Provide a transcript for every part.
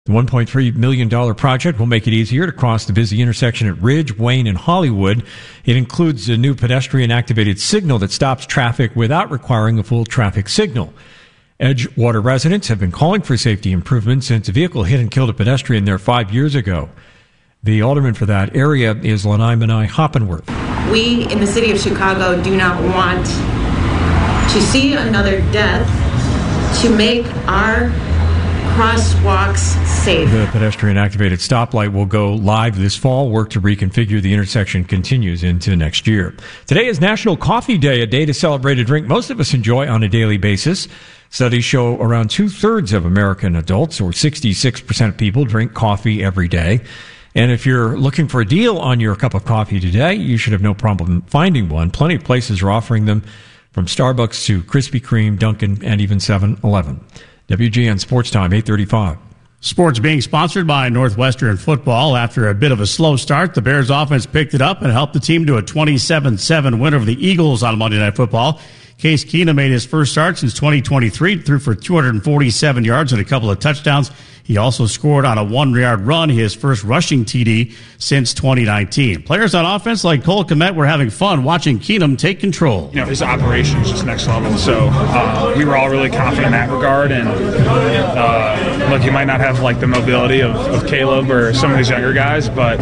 The $1.3 million project will make it easier to cross the busy intersection at Ridge, Wayne, and Hollywood. It includes a new pedestrian-activated signal that stops traffic without requiring a full traffic signal. Edgewater residents have been calling for safety improvements since a vehicle hit and killed a pedestrian there 5 years ago. The alderman for that area is Lanai Manai Hoppenworth. We in the city of Chicago do not want to see another death to make our crosswalks safe. The pedestrian-activated stoplight will go live this fall. Work to reconfigure the intersection continues into next year. Today is National Coffee Day, a day to celebrate a drink most of us enjoy on a daily basis. Studies show around 2/3 of American adults, or 66% of people, drink coffee every day. And if you're looking for a deal on your cup of coffee today, you should have no problem finding one. Plenty of places are offering them, from Starbucks to Krispy Kreme, Dunkin', and even 7-Eleven. WGN Sports Time, 8:35. Sports being sponsored by Northwestern Football. After a bit of a slow start, the Bears offense picked it up and helped the team to a 27-7 win over the Eagles on Monday Night Football. Case Keenum made his first start since 2023, threw for 247 yards and a couple of touchdowns. He also scored on a 1-yard run, his first rushing TD since 2019. Players on offense like Cole Kmet were having fun watching Keenum take control. His operation is just next level, so we were all really confident in that regard. And look, he might not have like the mobility of Caleb or some of these younger guys, but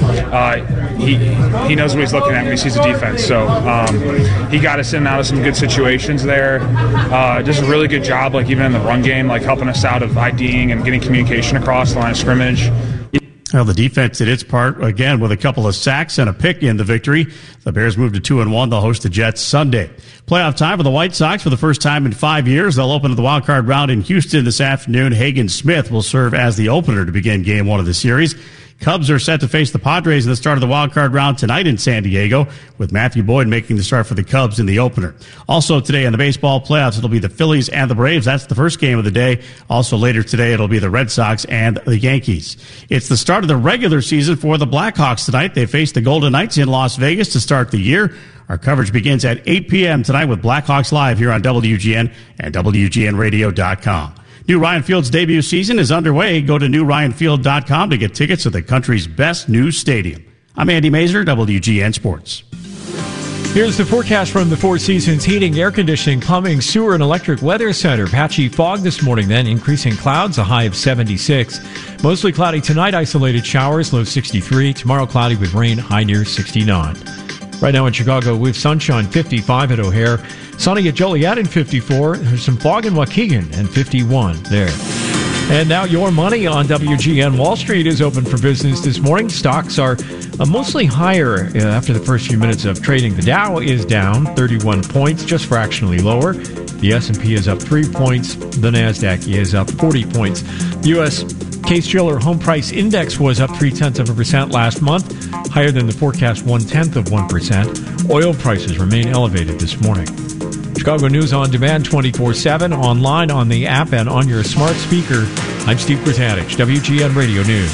he knows what he's looking at when he sees the defense. So he got us in and out of some good situations there. Just a really good job, like even in the run game, like helping us out of IDing and getting communication across the line of scrimmage. Well, the defense did its part, again, with a couple of sacks and a pick in the victory. The Bears moved to 2-1. They'll host the Jets Sunday. Playoff time for the White Sox for the first time in 5 years. They'll open the wild card round in Houston this afternoon. Hagen Smith will serve as the opener to begin Game 1 of the series. Cubs are set to face the Padres in the start of the wild card round tonight in San Diego, with Matthew Boyd making the start for the Cubs in the opener. Also today in the baseball playoffs, it'll be the Phillies and the Braves. That's the first game of the day. Also later today, it'll be the Red Sox and the Yankees. It's the start of the regular season for the Blackhawks tonight. They face the Golden Knights in Las Vegas to start the year. Our coverage begins at 8 p.m. tonight with Blackhawks Live here on WGN and WGNradio.com. New Ryan Field's debut season is underway. Go to newryanfield.com to get tickets to the country's best new stadium. I'm Andy Mazer, WGN Sports. Here's the forecast from the Four Seasons Heating, Air Conditioning, Plumbing, Sewer, and Electric Weather Center. Patchy fog this morning, then increasing clouds, a high of 76. Mostly cloudy tonight, isolated showers, low 63. Tomorrow cloudy with rain, high near 69. Right now in Chicago, with sunshine, 55 at O'Hare. Sunny at Joliet in 54. There's some fog in Waukegan and 51 there. And now your money on WGN. Wall Street is open for business this morning. Stocks are mostly higher after the first few minutes of trading. The Dow is down 31 points, just fractionally lower. The S&P is up 3 points. The NASDAQ is up 40 points. The U.S. Case-Shiller Home Price Index was up 0.3% last month, higher than the forecast 0.1%. Oil prices remain elevated this morning. Chicago News on Demand 24/7, online, on the app, and on your smart speaker. I'm Steve Britanich, WGN Radio News.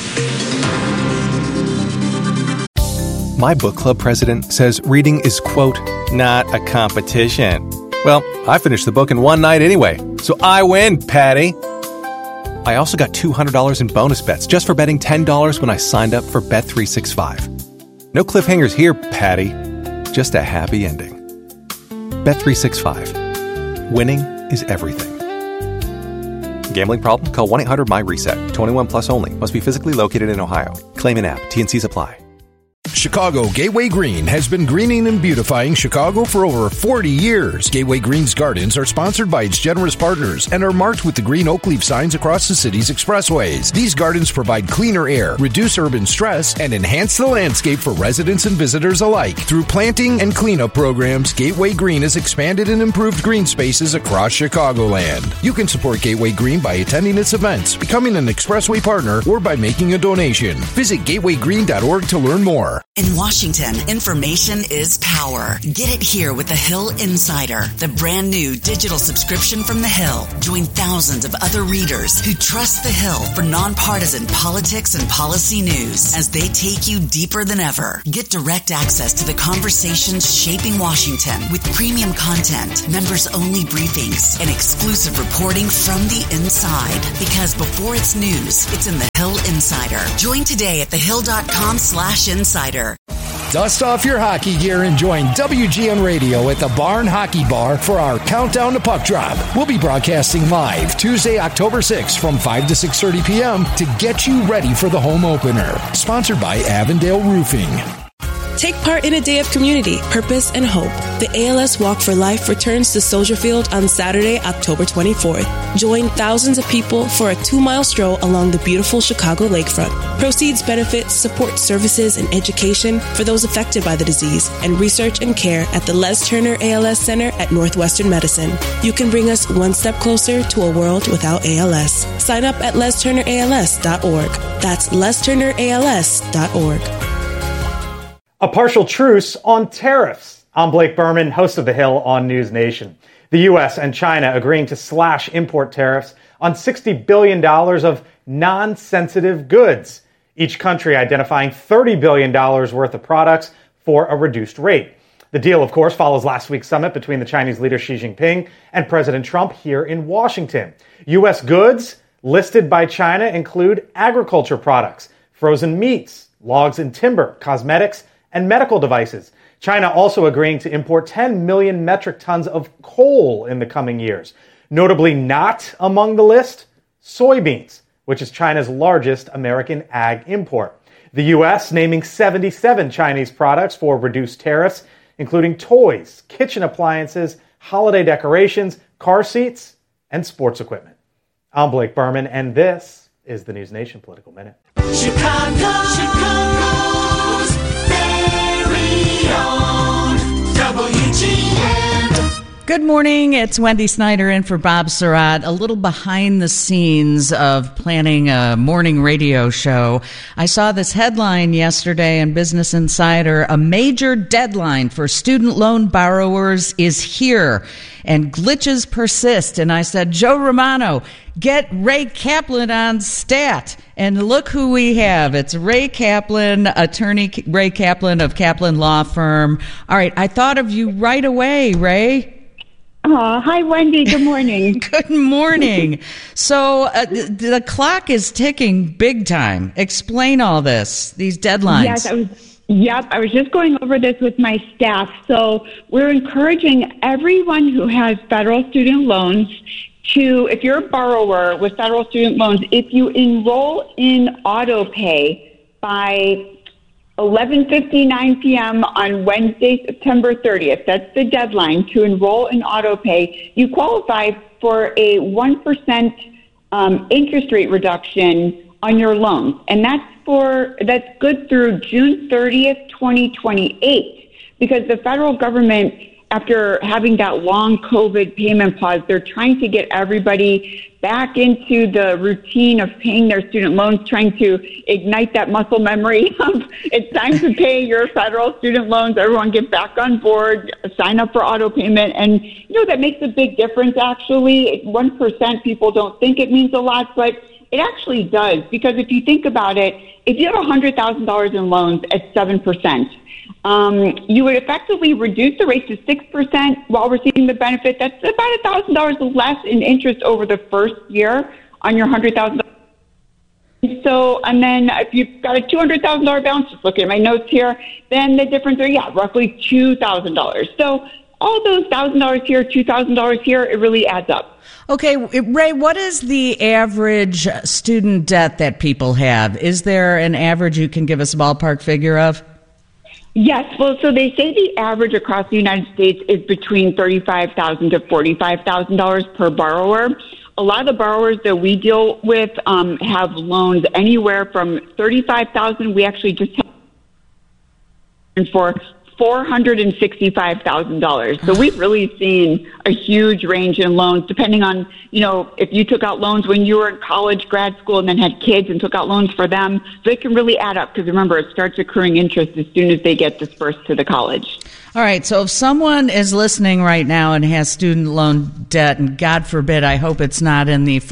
My book club president says reading is, quote, not a competition. Well, I finished the book in one night anyway, so I win, Patty. I also got $200 in bonus bets just for betting $10 when I signed up for Bet365. No cliffhangers here, Patty. Just a happy ending. Bet365. Winning is everything. Gambling problem? Call 1-800-MY-RESET. 21 plus only. Must be physically located in Ohio. Claim in app. T&Cs apply. Chicago Gateway Green has been greening and beautifying Chicago for over 40 years. Gateway Green's gardens are sponsored by its generous partners and are marked with the green oak leaf signs across the city's expressways. These gardens provide cleaner air, reduce urban stress, and enhance the landscape for residents and visitors alike. Through planting and cleanup programs, Gateway Green has expanded and improved green spaces across Chicagoland. You can support Gateway Green by attending its events, becoming an expressway partner, or by making a donation. Visit gatewaygreen.org to learn more. In Washington, information is power. Get it here with the Hill Insider, the brand new digital subscription from the Hill. Join thousands of other readers who trust the Hill for nonpartisan politics and policy news as they take you deeper than ever. Get direct access to the conversations shaping Washington with premium content, members-only briefings, and exclusive reporting from the inside. Because before it's news, it's in the Hill Insider. Join today at thehill.com/insider. Dust off your hockey gear and join WGN Radio at the Barn Hockey Bar for our Countdown to Puck Drop. We'll be broadcasting live Tuesday, October 6th from 5 to 6:30 p.m. to get you ready for the home opener. Sponsored by Avondale Roofing. Take part in a day of community, purpose, and hope. The ALS Walk for Life returns to Soldier Field on Saturday, October 24th. Join thousands of people for a 2-mile stroll along the beautiful Chicago lakefront. Proceeds benefit support services and education for those affected by the disease and research and care at the Les Turner ALS Center at Northwestern Medicine. You can bring us one step closer to a world without ALS. Sign up at lesturnerals.org. That's lesturnerals.org. A partial truce on tariffs. I'm Blake Berman, host of The Hill on News Nation. The U.S. and China agreeing to slash import tariffs on $60 billion of non-sensitive goods. Each country identifying $30 billion worth of products for a reduced rate. The deal, of course, follows last week's summit between the Chinese leader Xi Jinping and President Trump here in Washington. U.S. goods listed by China include agriculture products, frozen meats, logs and timber, cosmetics, and medical devices. China also agreeing to import 10 million metric tons of coal in the coming years. Notably not among the list, soybeans, which is China's largest American ag import. The U.S. naming 77 Chinese products for reduced tariffs, including toys, kitchen appliances, holiday decorations, car seats, and sports equipment. I'm Blake Berman, and this is the News Nation Political Minute. Chicago's very own WGN. Good morning. It's Wendy Snyder in for Bob Surratt. A little behind the scenes of planning a morning radio show. I saw this headline yesterday in Business Insider. A major deadline for student loan borrowers is here, and glitches persist. And I said, Joe Romano, get Ray Kaplan on stat. And look who we have. It's Ray Kaplan, attorney Ray Kaplan of Kaplan Law Firm. All right, I thought of you right away, Ray. Hi, Wendy. Good morning. Good morning. So the clock is ticking big time. Explain all this, these deadlines. Yes, I was just going over this with my staff. So we're encouraging everyone who has federal student loans to, if you're a borrower with federal student loans, if you enroll in auto pay by 11:59 p.m. on Wednesday, September 30th. That's the deadline to enroll in auto pay. You qualify for a 1% interest rate reduction on your loans, and that's good through June 30th, 2028. Because the federal government, after having that long COVID payment pause, they're trying to get everybody back into the routine of paying their student loans, trying to ignite that muscle memory of it's time to pay your federal student loans. Everyone get back on board, sign up for auto payment. And, that makes a big difference, actually. 1%, people don't think it means a lot, but it actually does. Because if you think about it, if you have $100,000 in loans at 7%, you would effectively reduce the rate to 6% while receiving the benefit. That's about $1,000 less in interest over the first year on your $100,000. So, and then if you've got a $200,000 balance, just looking at my notes here, then the difference are, roughly $2,000. So all those $1,000 here, $2,000 here, it really adds up. Okay, Ray, what is the average student debt that people have? Is there an average you can give us a ballpark figure of? Yes. Well, so they say the average across the United States is between $35,000 to $45,000 per borrower. A lot of the borrowers that we deal with have loans anywhere from $35,000. We actually just have for $465,000. So we've really seen a huge range in loans, depending on, if you took out loans when you were in college, grad school, and then had kids and took out loans for them. So it can really add up because remember, it starts accruing interest as soon as they get dispersed to the college. All right, so if someone is listening right now and has student loan debt, and God forbid, I hope it's not in the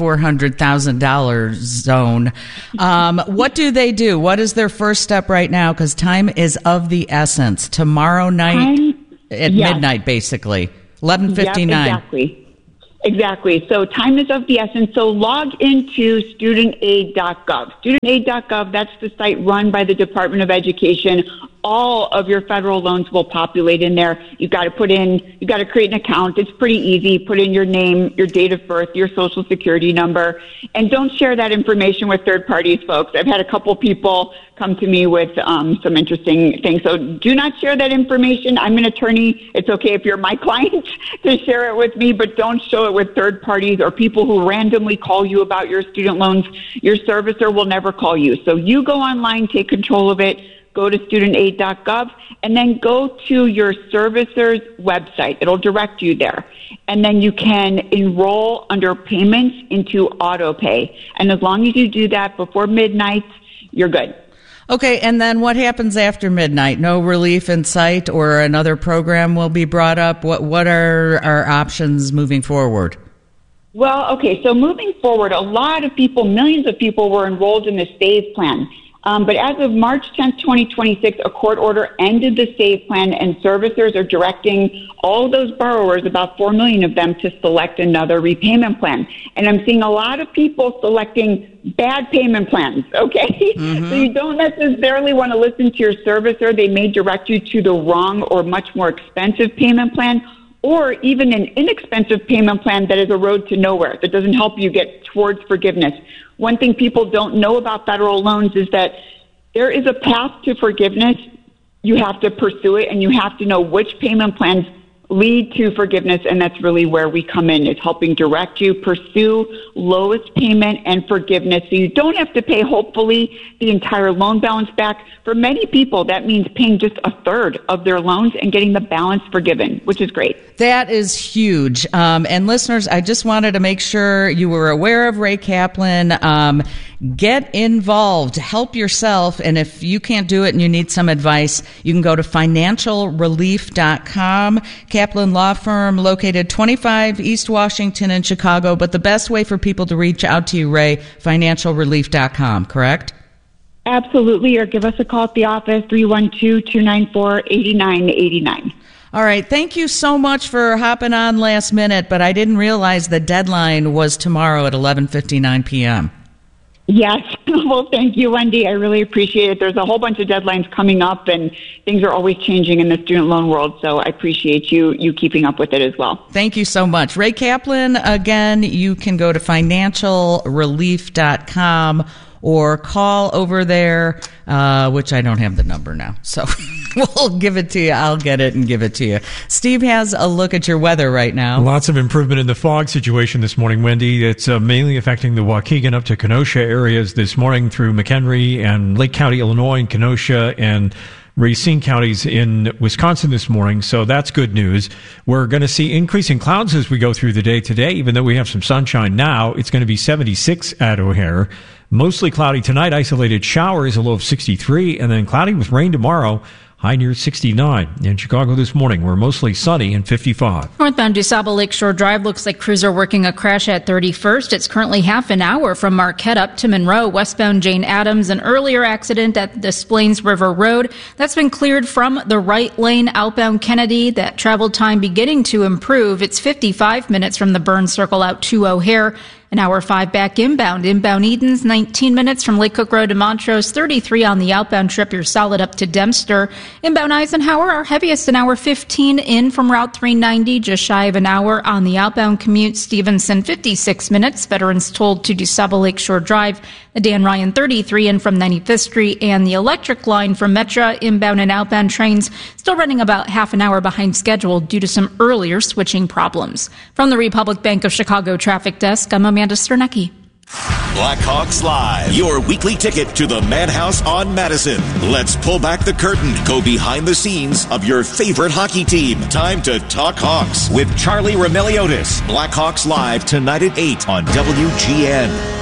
$400,000 zone, what do they do? What is their first step right now? Because time is of the essence. Tomorrow night at midnight, basically, 11:59. Yep, Exactly. So time is of the essence. So log into studentaid.gov. Studentaid.gov, that's the site run by the Department of Education. All of your federal loans will populate in there. You've got to create an account. It's pretty easy. Put in your name, your date of birth, your social security number, and don't share that information with third parties, folks. I've had a couple people come to me with some interesting things. So do not share that information. I'm an attorney. It's okay if you're my client to share it with me, but don't show it with third parties or people who randomly call you about your student loans. Your servicer will never call you. So you go online, take control of it. Go to studentaid.gov and then go to your servicer's website. It'll direct you there. And then you can enroll under payments into AutoPay. And as long as you do that before midnight, you're good. Okay, and then what happens after midnight? No relief in sight, or another program will be brought up? What are our options moving forward? Well, okay, so moving forward, a lot of people, millions of people were enrolled in the SAVE plan. But as of March 10th, 2026, a court order ended the SAVE plan, and servicers are directing all of those borrowers, about 4 million of them, to select another repayment plan. And I'm seeing a lot of people selecting bad payment plans, okay? Mm-hmm. So you don't necessarily want to listen to your servicer. They may direct you to the wrong or much more expensive payment plan, or even an inexpensive payment plan that is a road to nowhere, that doesn't help you get towards forgiveness. One thing people don't know about federal loans is that there is a path to forgiveness. You have to pursue it, and you have to know which payment plans lead to forgiveness, and that's really where we come in, is helping direct you, pursue lowest payment and forgiveness, so you don't have to pay, hopefully, the entire loan balance back. For many people, that means paying just a third of their loans and getting the balance forgiven, which is great. That is huge. And listeners, I just wanted to make sure you were aware of Ray Kaplan. Get involved, help yourself, and if you can't do it and you need some advice, you can go to financialrelief.com. Kaplan Law Firm, located 25 East Washington in Chicago, but the best way for people to reach out to you, Ray, financialrelief.com, correct? Absolutely, or give us a call at the office, 312-294-8989. All right, thank you so much for hopping on last minute, but I didn't realize the deadline was tomorrow at 11:59 p.m. Yes. Well, thank you, Wendy. I really appreciate it. There's a whole bunch of deadlines coming up, and things are always changing in the student loan world, so I appreciate you keeping up with it as well. Thank you so much. Ray Kaplan, again, you can go to financialrelief.com or call over there, which I don't have the number now. So we'll give it to you. I'll get it and give it to you. Steve has a look at your weather right now. Lots of improvement in the fog situation this morning, Wendy. It's mainly affecting the Waukegan up to Kenosha areas this morning through McHenry and Lake County, Illinois, and Kenosha and Racine counties in Wisconsin this morning, so that's good news. We're going to see increasing clouds as we go through the day today. Even though we have some sunshine now, it's going to be 76 at O'Hare. Mostly cloudy tonight, isolated showers, a low of 63, and then cloudy with rain tomorrow, high near 69. In Chicago this morning, we're mostly sunny and 55. Northbound DuSable Lakeshore Drive looks like crews are working a crash at 31st. It's currently half an hour from Marquette up to Monroe. Westbound Jane Addams, an earlier accident at Des Plaines River Road. That's been cleared from the right lane. Outbound Kennedy, that travel time beginning to improve. It's 55 minutes from the Burns Circle out to O'Hare. An hour 5 back inbound. Inbound Edens, 19 minutes from Lake Cook Road to Montrose, 33 on the outbound trip. You're solid up to Dempster. Inbound Eisenhower, our heaviest, an hour 15 in from Route 390, just shy of an hour on the outbound commute. Stevenson, 56 minutes. Veterans told to DuSable Lakeshore Drive. The Dan Ryan, 33 in from 95th Street. And the electric line from Metra, inbound and outbound trains, still running about half an hour behind schedule due to some earlier switching problems. From the Republic Bank of Chicago Traffic Desk, I'm Amanda Sternecki. Blackhawks Live, your weekly ticket to the Madhouse on Madison. Let's pull back the curtain, go behind the scenes of your favorite hockey team. Time to talk Hawks with Charlie Roumeliotis. Blackhawks Live tonight at 8 on WGN.